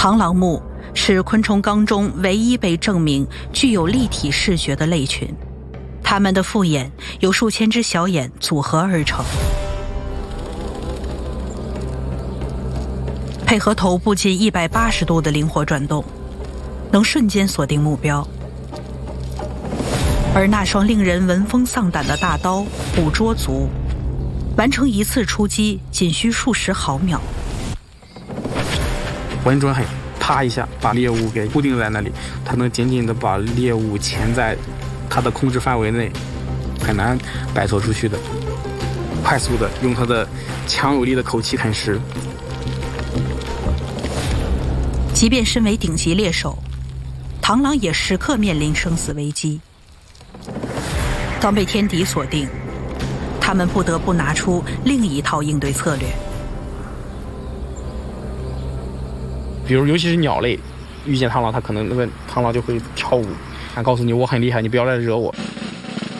螳螂目是昆虫纲中唯一被证明具有立体视觉的类群，它们的复眼由数千只小眼组合而成，配合头部近180度的灵活转动，能瞬间锁定目标。而那双令人闻风丧胆的大刀捕捉足，完成一次出击仅需数十毫秒。 稳准狠，啪一下把猎物给固定在那里，它能紧紧地把猎物钳在它的控制范围内，很难摆脱出去的。快速的用它的强有力的口气啃食。 即便身为顶级猎手，螳螂也时刻面临生死危机。当被天敌锁定，他们不得不拿出另一套应对策略。 比如尤其是鸟类遇见螳螂，它可能那个螳螂就会跳舞，它告诉你我很厉害，你不要来惹我。